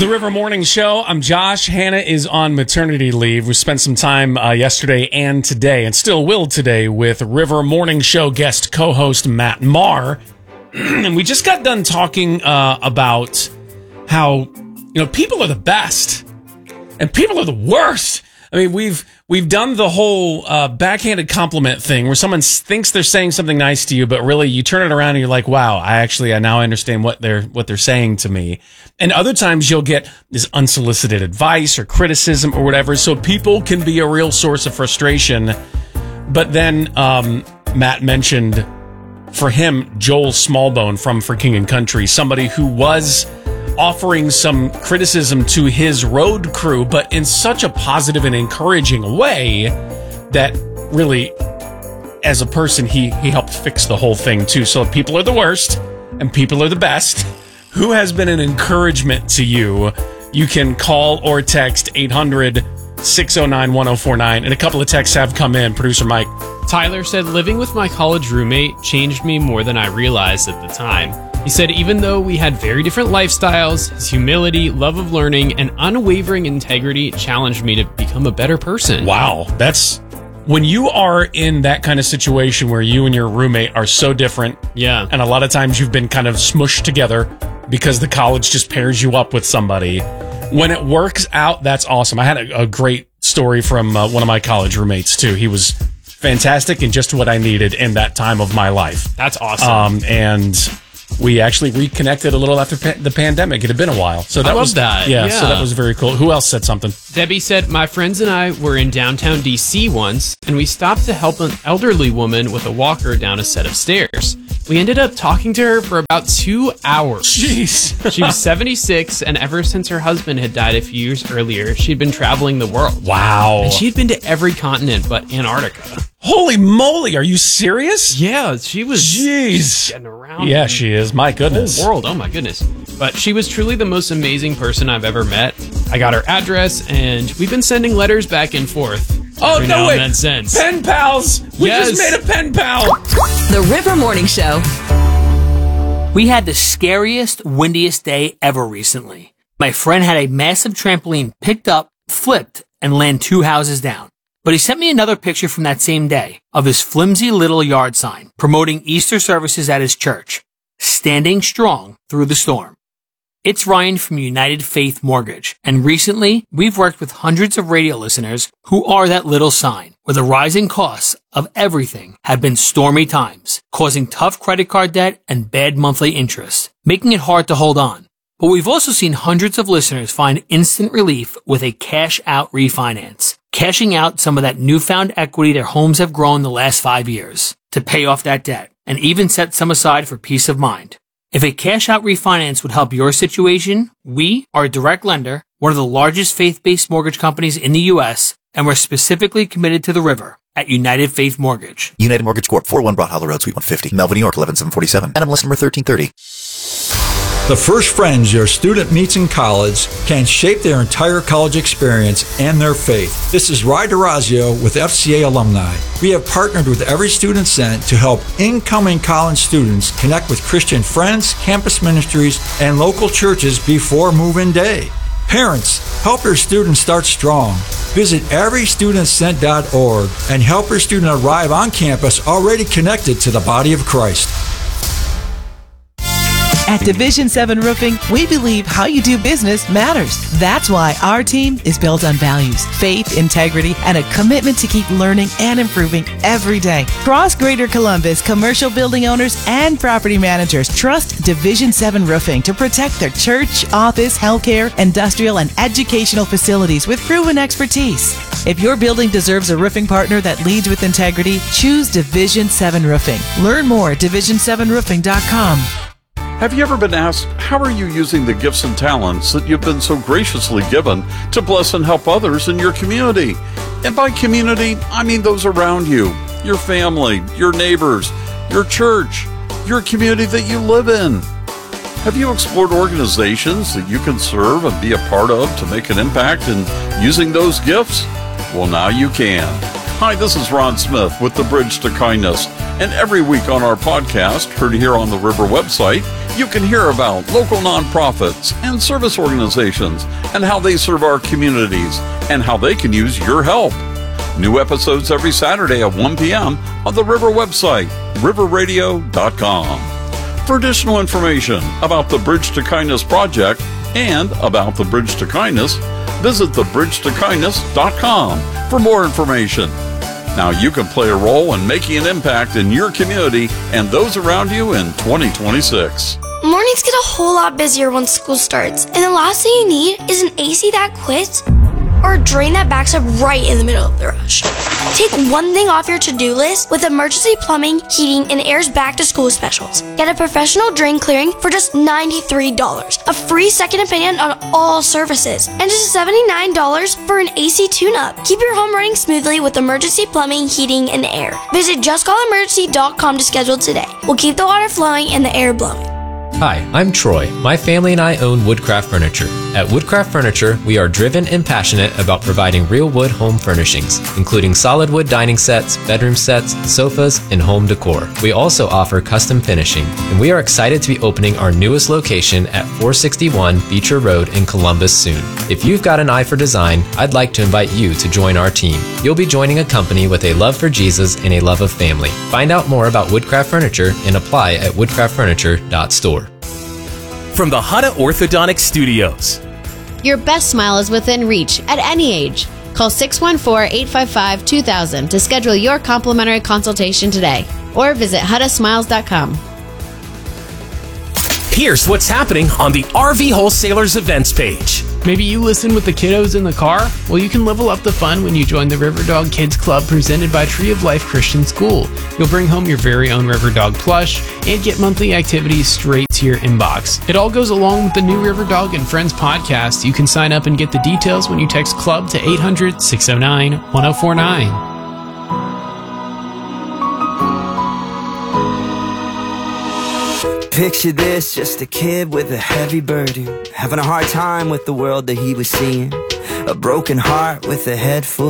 The River Morning Show. I'm Josh. Hannah is on maternity leave. We spent some time yesterday and today, and still will today, with River Morning Show guest co-host Matt Maher. And we just got done talking about how, people are the best and people are the worst. I mean, we've done the whole backhanded compliment thing where someone thinks they're saying something nice to you, but really you turn it around and you're like, wow, I now understand what they're saying to me. And other times you'll get this unsolicited advice or criticism or whatever. So people can be a real source of frustration. But then Matt mentioned, for him, Joel Smallbone from For King and Country, somebody who was offering some criticism to his road crew, but in such a positive and encouraging way that really, as a person, he helped fix the whole thing too. So people are the worst and people are the best. Who has been an encouragement to you? You can call or text 800-609-1049. And a couple of texts have come in. Producer Mike. Tyler said, living with my college roommate changed me more than I realized at the time. He said, even though we had very different lifestyles, his humility, love of learning, and unwavering integrity challenged me to become a better person. Wow. That's when you are in that kind of situation where you and your roommate are so different. Yeah. And a lot of times you've been kind of smushed together because the college just pairs you up with somebody. When it works out, that's awesome. I had a great story from one of my college roommates, too. He was fantastic and just what I needed in that time of my life. That's awesome. And we actually reconnected a little after the pandemic. It had been a while. So that I love was that. Yeah, so that was very cool. Who else said something? Debbie said, my friends and I were in downtown D.C. once, and we stopped to help an elderly woman with a walker down a set of stairs. We ended up talking to her for about 2 hours. Jeez. She was 76, and ever since her husband had died a few years earlier, she'd been traveling the world. Wow. And she'd been to every continent but Antarctica. Holy moly, are you serious? Yeah, she was getting around. Yeah, she is. My goodness. The whole world, oh my goodness. But she was truly the most amazing person I've ever met. I got her address, and we've been sending letters back and forth. Oh, no way. Since. Pen pals. We just made a pen pal. The River Morning Show. We had the scariest, windiest day ever recently. My friend had a massive trampoline picked up, flipped, and landed 2 houses down. But he sent me another picture from that same day of his flimsy little yard sign promoting Easter services at his church, standing strong through the storm. It's Ryan from United Faith Mortgage, and recently we've worked with hundreds of radio listeners who are that little sign, where the rising costs of everything have been stormy times, causing tough credit card debt and bad monthly interest, making it hard to hold on. But we've also seen hundreds of listeners find instant relief with a cash-out refinance, cashing out some of that newfound equity their homes have grown the last 5 years to pay off that debt, and even set some aside for peace of mind. If a cash-out refinance would help your situation, we are a direct lender, one of the largest faith-based mortgage companies in the U.S., and we're specifically committed to the river at United Faith Mortgage. United Mortgage Corp. 401 Broad Hollow Road, Suite 150, Melville, New York, 11747. NMLS number 1330. The first friends your student meets in college can shape their entire college experience and their faith. This is Ry DeRazio with FCA Alumni. We have partnered with Every Student Sent to help incoming college students connect with Christian friends, campus ministries, and local churches before move-in day. Parents, help your students start strong. Visit everystudentsent.org and help your student arrive on campus already connected to the body of Christ. At Division 7 Roofing, we believe how you do business matters. That's why our team is built on values, faith, integrity, and a commitment to keep learning and improving every day. Across Greater Columbus, commercial building owners and property managers trust Division 7 Roofing to protect their church, office, healthcare, industrial, and educational facilities with proven expertise. If your building deserves a roofing partner that leads with integrity, choose Division 7 Roofing. Learn more at division7roofing.com. Have you ever been asked, how are you using the gifts and talents that you've been so graciously given to bless and help others in your community? And by community, I mean those around you, your family, your neighbors, your church, your community that you live in. Have you explored organizations that you can serve and be a part of to make an impact in using those gifts? Well, now you can. Hi, this is Ron Smith with The Bridge to Kindness. And every week on our podcast, heard here on the River website, You can hear about local nonprofits and service organizations and how they serve our communities and how they can use your help. New episodes every Saturday at 1 p.m. on the River website, riverradio.com. For additional information about the Bridge to Kindness project and about the Bridge to Kindness, visit thebridgetokindness.com for more information. Now you can play a role in making an impact in your community and those around you in 2026. Mornings get a whole lot busier once school starts, and the last thing you need is an AC that quits or a drain that backs up right in the middle of the rush. Take one thing off your to-do list with Emergency Plumbing, Heating, and Air's Back to School specials. Get a professional drain clearing for just $93, a free second opinion on all services, and just $79 for an AC tune-up. Keep your home running smoothly with Emergency Plumbing, Heating, and Air. Visit justcallemergency.com to schedule today. We'll keep the water flowing and the air blowing. Hi, I'm Troy. My family and I own Woodcraft Furniture. At Woodcraft Furniture, we are driven and passionate about providing real wood home furnishings, including solid wood dining sets, bedroom sets, sofas, and home decor. We also offer custom finishing, and we are excited to be opening our newest location at 461 Beecher Road in Columbus soon. If you've got an eye for design, I'd like to invite you to join our team. You'll be joining a company with a love for Jesus and a love of family. Find out more about Woodcraft Furniture and apply at woodcraftfurniture.store. From the Hutta Orthodontic Studios. Your best smile is within reach at any age. Call 614-855-2000 to schedule your complimentary consultation today or visit HuttaSmiles.com. Here's what's happening on the RV Wholesalers events page. Maybe you listen with the kiddos in the car? Well, you can level up the fun when you join the River Dog Kids Club presented by Tree of Life Christian School. You'll bring home your very own River Dog plush and get monthly activities straight to your inbox. It all goes along with the new River Dog and Friends podcast. You can sign up and get the details when you text CLUB to 800-609-1049. Picture this, just a kid with a heavy burden, having a hard time with the world that he was seeing. A broken heart with a head full